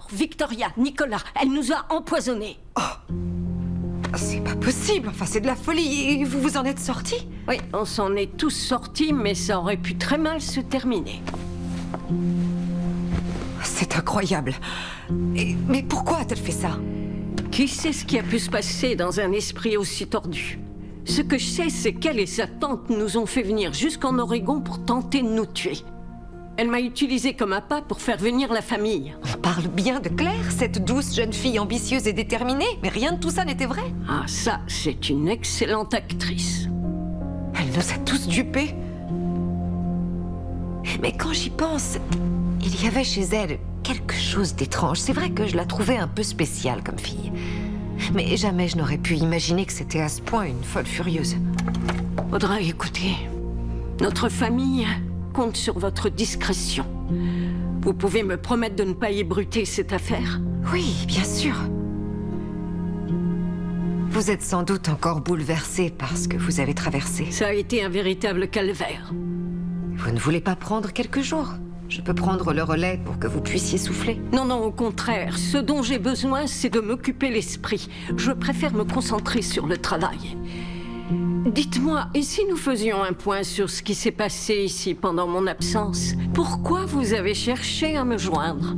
mort. Victoria, Nicolas, elle nous a empoisonnés. Oh, c'est pas possible. Enfin, c'est de la folie. Et vous vous en êtes sortis? Oui, on s'en est tous sortis, mais ça aurait pu très mal se terminer. C'est incroyable. Mais pourquoi a-t-elle fait ça? Qui sait ce qui a pu se passer dans un esprit aussi tordu? Ce que je sais, c'est qu'elle et sa tante nous ont fait venir jusqu'en Oregon pour tenter de nous tuer. Elle m'a utilisé comme appât pour faire venir la famille. On parle bien de Claire, cette douce jeune fille ambitieuse et déterminée, mais rien de tout ça n'était vrai. Ah, ça, c'est une excellente actrice. Elle nous a tous dupés. Mais quand j'y pense, il y avait chez elle quelque chose d'étrange. C'est vrai que je la trouvais un peu spéciale comme fille. Mais jamais je n'aurais pu imaginer que c'était à ce point une folle furieuse. Audrey, écoutez, notre famille compte sur votre discrétion. Vous pouvez me promettre de ne pas ébruiter cette affaire? Oui, bien sûr. Vous êtes sans doute encore bouleversée par ce que vous avez traversé. Ça a été un véritable calvaire. Vous ne voulez pas prendre quelques jours? Je peux prendre le relais pour que vous puissiez souffler. Non, non, au contraire. Ce dont j'ai besoin, c'est de m'occuper l'esprit. Je préfère me concentrer sur le travail. Dites-moi, et si nous faisions un point sur ce qui s'est passé ici pendant mon absence? Pourquoi vous avez cherché à me joindre?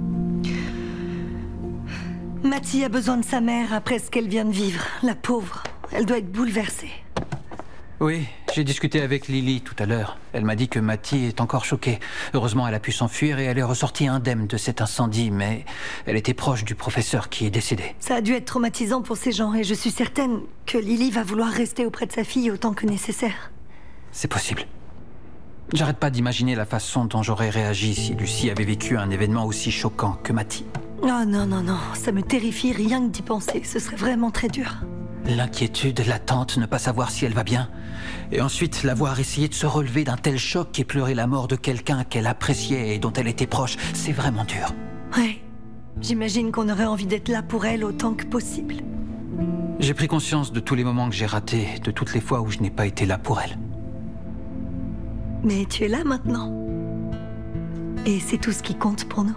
Matty a besoin de sa mère après ce qu'elle vient de vivre. La pauvre. Elle doit être bouleversée. Oui, j'ai discuté avec Lily tout à l'heure. Elle m'a dit que Matty est encore choquée. Heureusement, elle a pu s'enfuir et elle est ressortie indemne de cet incendie, mais elle était proche du professeur qui est décédé. Ça a dû être traumatisant pour ces gens et je suis certaine que Lily va vouloir rester auprès de sa fille autant que nécessaire. C'est possible. J'arrête pas d'imaginer la façon dont j'aurais réagi si Lucie avait vécu un événement aussi choquant que Matty. Oh non, non, non, ça me terrifie rien que d'y penser. Ce serait vraiment très dur. L'inquiétude, l'attente, ne pas savoir si elle va bien. Et ensuite, la voir essayer de se relever d'un tel choc et pleurer la mort de quelqu'un qu'elle appréciait et dont elle était proche, c'est vraiment dur. Ouais, j'imagine qu'on aurait envie d'être là pour elle autant que possible. J'ai pris conscience de tous les moments que j'ai ratés, de toutes les fois où je n'ai pas été là pour elle. Mais tu es là maintenant. Et c'est tout ce qui compte pour nous.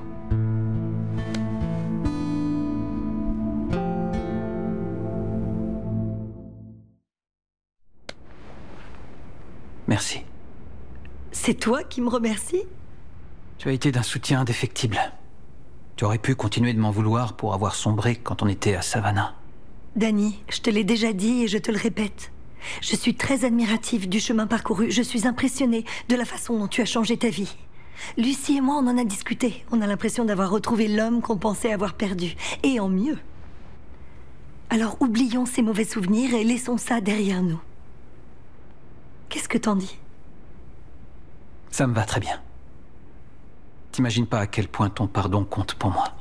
Merci. C'est toi qui me remercies? Tu as été d'un soutien indéfectible. Tu aurais pu continuer de m'en vouloir pour avoir sombré quand on était à Savannah. Danny, je te l'ai déjà dit et je te le répète. Je suis très admirative du chemin parcouru. Je suis impressionnée de la façon dont tu as changé ta vie. Lucie et moi, on en a discuté. On a l'impression d'avoir retrouvé l'homme qu'on pensait avoir perdu. Et en mieux. Alors oublions ces mauvais souvenirs et laissons ça derrière nous. Qu'est-ce que t'en dis? Ça me va très bien. T'imagines pas à quel point ton pardon compte pour moi.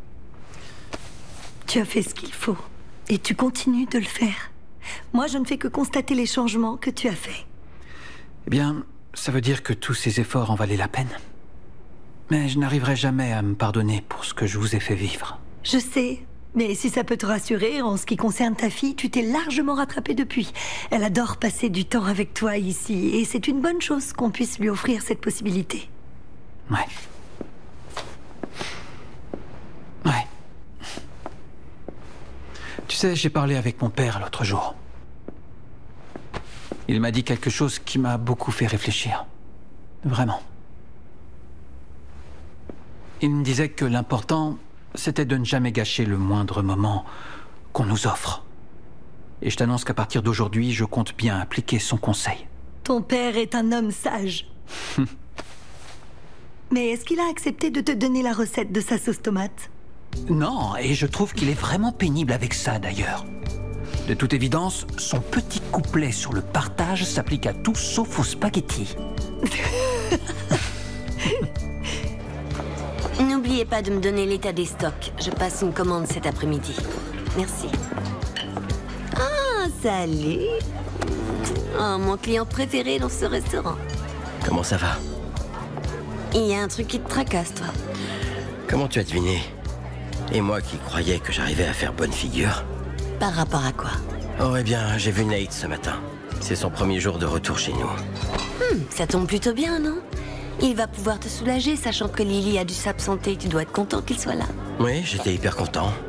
Tu as fait ce qu'il faut. Et tu continues de le faire. Moi, je ne fais que constater les changements que tu as faits. Eh bien, ça veut dire que tous ces efforts en valaient la peine. Mais je n'arriverai jamais à me pardonner pour ce que je vous ai fait vivre. Je sais. Mais si ça peut te rassurer, en ce qui concerne ta fille, tu t'es largement rattrapé depuis. Elle adore passer du temps avec toi ici, et c'est une bonne chose qu'on puisse lui offrir cette possibilité. Ouais. Ouais. Tu sais, j'ai parlé avec mon père l'autre jour. Il m'a dit quelque chose qui m'a beaucoup fait réfléchir. Vraiment. Il me disait que l'important, c'était de ne jamais gâcher le moindre moment qu'on nous offre. Et je t'annonce qu'à partir d'aujourd'hui, je compte bien appliquer son conseil. Ton père est un homme sage. Mais est-ce qu'il a accepté de te donner la recette de sa sauce tomate? Non, et je trouve qu'il est vraiment pénible avec ça, d'ailleurs. De toute évidence, son petit couplet sur le partage s'applique à tout sauf aux spaghettis. N'oubliez pas de me donner l'état des stocks. Je passe une commande cet après-midi. Merci. Ah, salut. Oh, mon client préféré dans ce restaurant. Comment ça va? Il y a un truc qui te tracasse, toi. Comment tu as deviné? Et moi qui croyais que j'arrivais à faire bonne figure. Par rapport à quoi? Oh, eh bien, j'ai vu Nate ce matin. C'est son premier jour de retour chez nous. Ça tombe plutôt bien, non? Il va pouvoir te soulager, sachant que Lily a dû s'absenter. Tu dois être content qu'il soit là. Oui, j'étais hyper content.